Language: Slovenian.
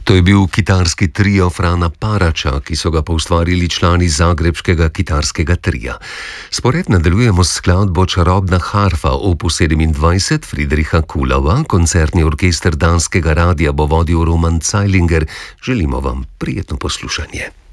To je bil kitarski trio Frana Paraća, ki so ga poustvarili člani zagrebškega kitarskega tria. Spored nadaljujemo s skladbo Čarobna harfa opus 27 Friedricha Kuhlauer, koncertni orkester Danskega radia bo vodil Roman Zeilinger. Želimo vam prijetno poslušanje.